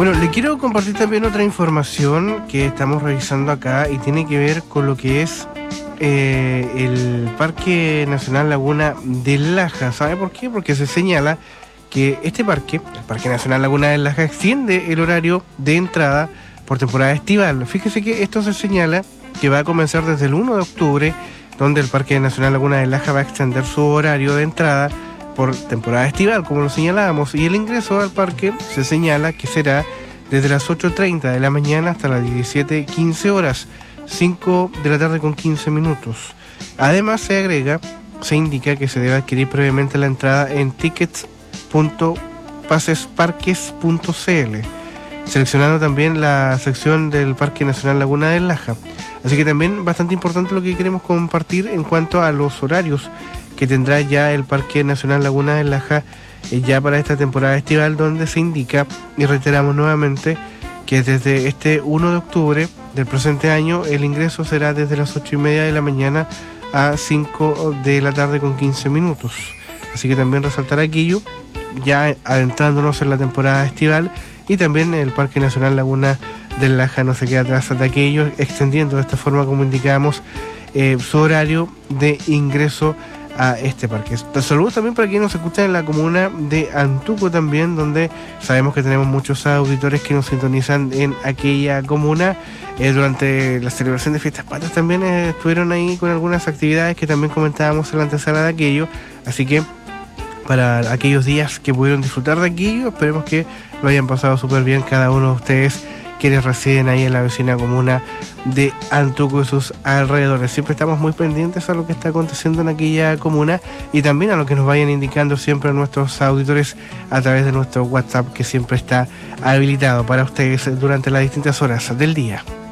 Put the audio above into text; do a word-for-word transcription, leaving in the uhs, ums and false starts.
Bueno, le quiero compartir también otra información que estamos revisando acá y tiene que ver con lo que es eh, el Parque Nacional Laguna del Laja. ¿Sabe por qué? Porque se señala que este parque, el Parque Nacional Laguna del Laja, extiende el horario de entrada por temporada estival. Fíjese que esto se señala que va a comenzar desde el primero de octubre, donde el Parque Nacional Laguna del Laja va a extender su horario de entrada por temporada estival, como lo señalábamos, y el ingreso al parque se señala que será desde las ocho treinta de la mañana hasta las diecisiete quince horas, cinco de la tarde con quince minutos. Además se agrega, se indica que se debe adquirir previamente la entrada en tickets punto pasesparques punto c l, seleccionando también la sección del Parque Nacional Laguna del Laja. Así que también bastante importante lo que queremos compartir en cuanto a los horarios que tendrá ya el Parque Nacional Laguna del Laja eh, ya para esta temporada estival, donde se indica, y reiteramos nuevamente, que desde este primero de octubre del presente año el ingreso será desde las ocho y media de la mañana a cinco de la tarde con quince minutos. Así que también resaltar aquello, ya adentrándonos en la temporada estival, y también el Parque Nacional Laguna del Laja no se queda atrás de aquello, extendiendo de esta forma, como indicábamos, eh, su horario de ingreso a este parque. Saludos también para quienes nos escuchan en la comuna de Antuco también, donde sabemos que tenemos muchos auditores que nos sintonizan en aquella comuna. Eh, durante la celebración de Fiestas Patrias también eh, estuvieron ahí con algunas actividades que también comentábamos en la antesala de aquello, así que para aquellos días que pudieron disfrutar de aquello, esperemos que lo hayan pasado súper bien cada uno de ustedes quienes residen ahí en la vecina comuna de Antuco y sus alrededores. Siempre estamos muy pendientes a lo que está aconteciendo en aquella comuna y también a lo que nos vayan indicando siempre nuestros auditores a través de nuestro WhatsApp, que siempre está habilitado para ustedes durante las distintas horas del día.